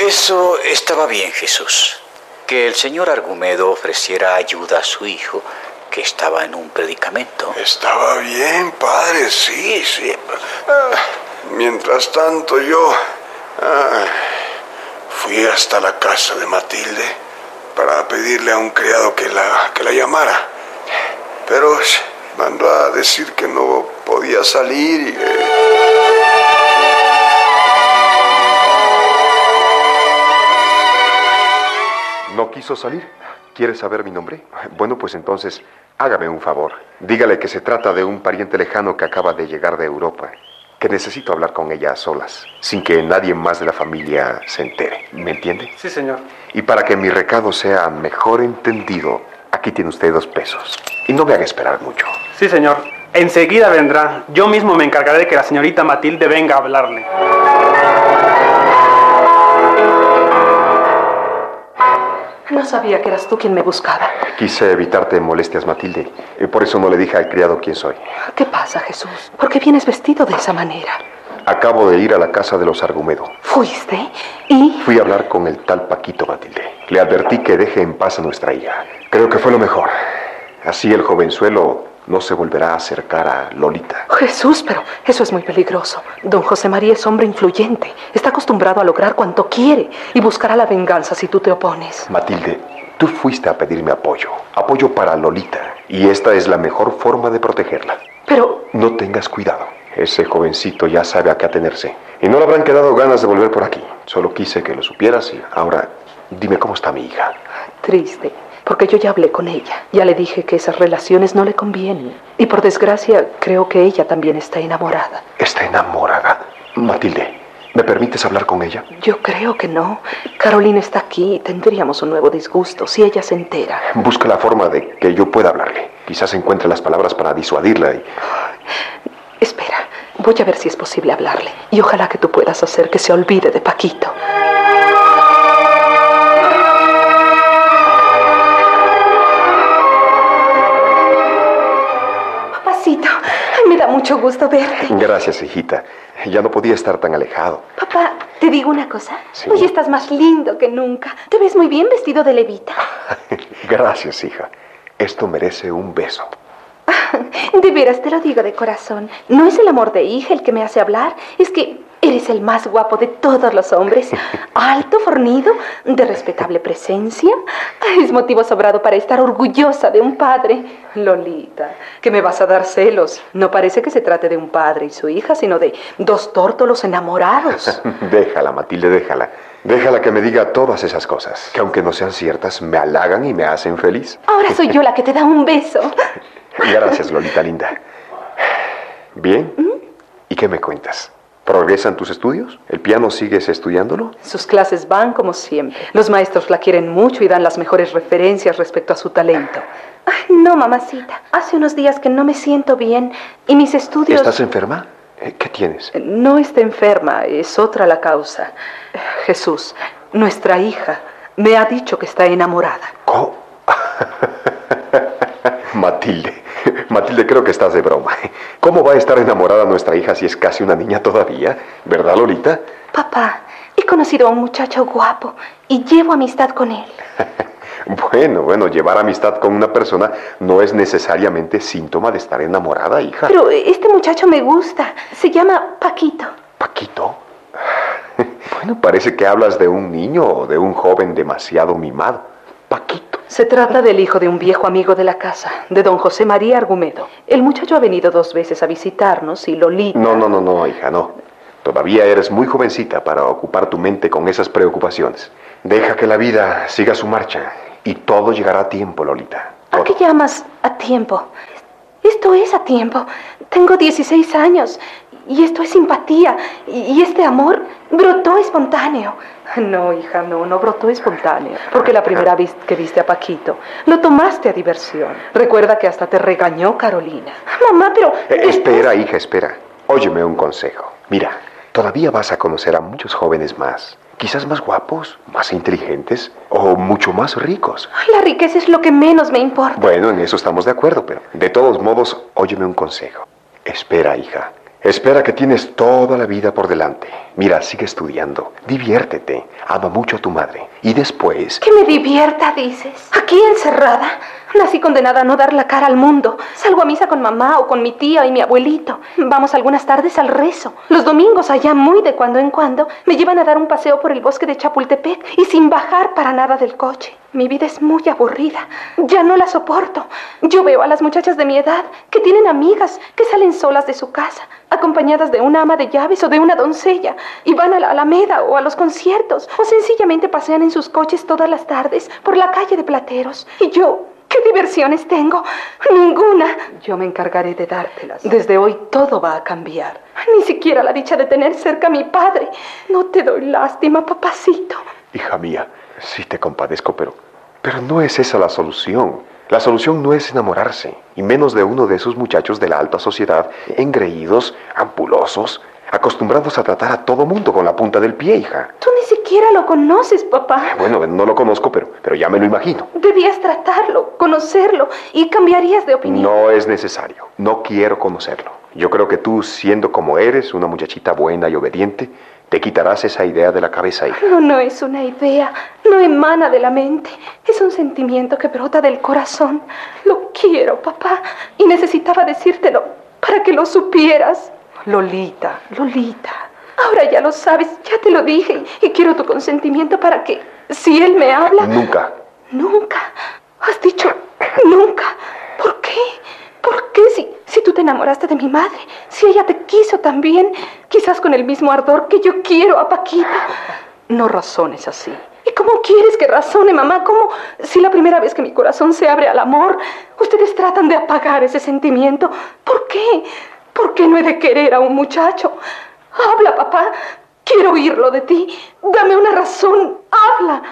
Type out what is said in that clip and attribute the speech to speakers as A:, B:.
A: Eso estaba bien, Jesús. Que el señor Argumedo ofreciera ayuda a su hijo, que estaba en un predicamento.
B: Estaba bien, padre, sí. Mientras tanto yo fui hasta la casa de Matilde para pedirle a un criado que la llamara. Pero mandó a decir que no podía salir y...
C: ¿No quiso salir? ¿Quiere saber mi nombre? Bueno, pues entonces, hágame un favor. Dígale que se trata de un pariente lejano que acaba de llegar de Europa. Que necesito hablar con ella a solas, sin que nadie más de la familia se entere. ¿Me entiende?
D: Sí, señor.
C: Y para que mi recado sea mejor entendido, aquí tiene usted 2 pesos. Y no me haga esperar mucho.
D: Sí, señor. Enseguida vendrá. Yo mismo me encargaré de que la señorita Matilde venga a hablarle.
E: No sabía que eras tú quien me buscaba.
C: Quise evitarte molestias, Matilde. Por eso no le dije al criado quién soy.
E: ¿Qué pasa, Jesús? ¿Por qué vienes vestido de esa manera?
C: Acabo de ir a la casa de los Argumedo.
E: ¿Fuiste? ¿Y?
C: Fui a hablar con el tal Paquito, Matilde. Le advertí que deje en paz a nuestra hija. Creo que fue lo mejor. Así el jovenzuelo no se volverá a acercar a Lolita.
E: Jesús, pero eso es muy peligroso. Don José María es hombre influyente. Está acostumbrado a lograr cuanto quiere y buscará la venganza si tú te opones.
C: Matilde, tú fuiste a pedirme apoyo. Apoyo para Lolita. Y esta es la mejor forma de protegerla.
E: Pero...
C: No tengas cuidado. Ese jovencito ya sabe a qué atenerse. Y no le habrán quedado ganas de volver por aquí. Solo quise que lo supieras y ahora dime cómo está mi hija.
E: Triste. Porque yo ya hablé con ella. Ya le dije que esas relaciones no le convienen. Y por desgracia, creo que ella también está enamorada.
C: ¿Está enamorada? Matilde, ¿me permites hablar con ella?
E: Yo creo que no. Carolina está aquí y tendríamos un nuevo disgusto si ella se entera.
C: Busca la forma de que yo pueda hablarle. Quizás encuentre las palabras para disuadirla y...
E: Espera, voy a ver si es posible hablarle. Y ojalá que tú puedas hacer que se olvide de Paquito. Me da mucho gusto verte.
C: Gracias, hijita. Ya no podía estar tan alejado.
F: Papá, ¿te digo una cosa?
C: Sí.
F: Hoy estás más lindo que nunca. Te ves muy bien vestido de levita.
C: Gracias, hija. Esto merece un beso.
F: De veras, te lo digo de corazón. No es el amor de hija el que me hace hablar. Es que eres el más guapo de todos los hombres. Alto, fornido, de respetable presencia. Es motivo sobrado para estar orgullosa de un padre.
E: Lolita, que me vas a dar celos. No parece que se trate de un padre y su hija, sino de 2 tórtolos enamorados.
C: Déjala, Matilde, déjala. Déjala que me diga todas esas cosas, que aunque no sean ciertas, me halagan y me hacen feliz.
F: Ahora soy yo la que te da un beso.
C: Gracias, Lolita linda. ¿Bien? ¿Y qué me cuentas? ¿Progresan tus estudios? ¿El piano sigues estudiándolo?
E: Sus clases van como siempre. Los maestros la quieren mucho y dan las mejores referencias respecto a su talento.
F: Ay, no, mamacita. Hace unos días que no me siento bien y mis estudios...
C: ¿Estás enferma? ¿Qué tienes?
E: No está enferma, es otra la causa. Jesús, nuestra hija, me ha dicho que está enamorada.
C: ¿Cómo? Matilde, creo que estás de broma. ¿Cómo va a estar enamorada nuestra hija si es casi una niña todavía? ¿Verdad, Lolita?
F: Papá, he conocido a un muchacho guapo y llevo amistad con él.
C: Bueno, llevar amistad con una persona no es necesariamente síntoma de estar enamorada, hija.
F: Pero este muchacho me gusta. Se llama Paquito.
C: ¿Paquito? Bueno, parece que hablas de un niño o de un joven demasiado mimado. Paquito.
E: Se trata del hijo de un viejo amigo de la casa, de don José María Argumedo. El muchacho ha venido 2 veces a visitarnos y Lolita...
C: No, hija, no. Todavía eres muy jovencita para ocupar tu mente con esas preocupaciones. Deja que la vida siga su marcha y todo llegará a tiempo, Lolita.
F: ¿A qué llamas a tiempo? Esto es a tiempo. Tengo 16 años y esto es simpatía. Y este amor brotó espontáneo.
E: No, hija, no brotó espontáneo. Porque la primera vez que viste a Paquito, lo tomaste a diversión. Recuerda que hasta te regañó Carolina.
F: Mamá, pero...
C: Espera, hija, espera. Óyeme un consejo. Mira, todavía vas a conocer a muchos jóvenes más. Quizás más guapos, más inteligentes o mucho más ricos.
F: La riqueza es lo que menos me importa.
C: Bueno, en eso estamos de acuerdo, pero de todos modos, óyeme un consejo. Espera, hija. Espera, que tienes toda la vida por delante. Mira, sigue estudiando, diviértete, ama mucho a tu madre. Y después...
F: Que me divierta, dices. Aquí encerrada. Nací condenada a no dar la cara al mundo. Salgo a misa con mamá o con mi tía y mi abuelito. Vamos algunas tardes al rezo. Los domingos, allá muy de cuando en cuando, me llevan a dar un paseo por el bosque de Chapultepec y sin bajar para nada del coche. Mi vida es muy aburrida. Ya no la soporto. Yo veo a las muchachas de mi edad que tienen amigas, que salen solas de su casa, acompañadas de una ama de llaves o de una doncella, y van a la Alameda o a los conciertos, o sencillamente pasean en sus coches todas las tardes por la calle de Plateros. Y yo... ¿qué diversiones tengo? Ninguna.
E: Yo me encargaré de dártelas. Desde hoy todo va a cambiar.
F: Ni siquiera la dicha de tener cerca a mi padre. No te doy lástima, papacito.
C: Hija mía, sí te compadezco, pero no es esa la solución. La solución no es enamorarse, y menos de uno de esos muchachos de la alta sociedad, engreídos, ampulosos, acostumbrados a tratar a todo mundo con la punta del pie, hija.
F: Tú ni siquiera lo conoces, papá.
C: Bueno, no lo conozco, pero ya me lo imagino.
F: Debías tratarlo, conocerlo, y cambiarías de opinión.
C: No es necesario. No quiero conocerlo. Yo creo que tú, siendo como eres, una muchachita buena y obediente, te quitarás esa idea de la cabeza, hija.
F: No es una idea. No emana de la mente. Es un sentimiento que brota del corazón. Lo quiero, papá, y necesitaba decírtelo para que lo supieras.
E: Lolita.
F: Ahora ya lo sabes, ya te lo dije, y quiero tu consentimiento para que, si él me habla...
C: Nunca.
F: ¿Nunca? ¿Has dicho nunca? ¿Por qué? ¿Por qué si tú te enamoraste de mi madre? Si ella te quiso también, quizás con el mismo ardor que yo quiero a Paquita.
E: No razones así.
F: ¿Y cómo quieres que razone, mamá? ¿Cómo, si la primera vez que mi corazón se abre al amor, ustedes tratan de apagar ese sentimiento? ¿Por qué? ¿Por qué no he de querer a un muchacho? Habla, papá. Quiero oírlo de ti. Dame una razón